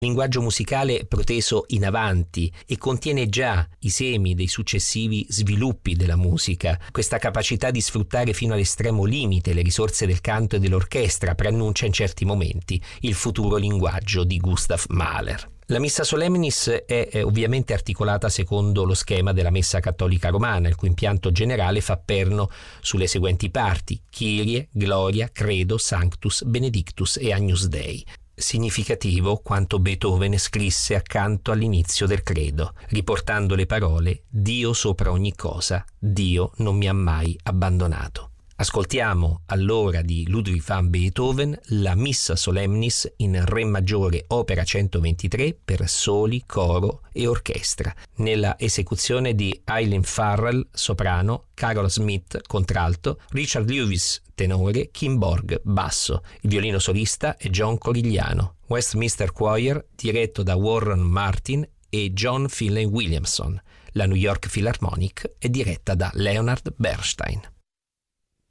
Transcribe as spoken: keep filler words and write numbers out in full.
Linguaggio musicale proteso in avanti e contiene già i semi dei successivi sviluppi della musica. Questa capacità di sfruttare fino all'estremo limite le risorse del canto e dell'orchestra preannuncia in certi momenti il futuro linguaggio di Gustav Mahler. La Missa Solemnis è, è ovviamente articolata secondo lo schema della Messa cattolica romana, il cui impianto generale fa perno sulle seguenti parti: Kyrie, Gloria, Credo, Sanctus, Benedictus e Agnus Dei. Significativo quanto Beethoven scrisse accanto all'inizio del credo, riportando le parole «Dio sopra ogni cosa, Dio non mi ha mai abbandonato». Ascoltiamo allora di Ludwig van Beethoven la Missa Solemnis in Re maggiore opera centoventitré per soli, coro e orchestra, nella esecuzione di Eileen Farrell, soprano, Carol Smith, contralto, Richard Lewis, tenore, Kim Borg, basso. Il violino solista è John Corigliano. Westminster Choir, diretto da Warren Martin e John Finlay Williamson. La New York Philharmonic è diretta da Leonard Bernstein.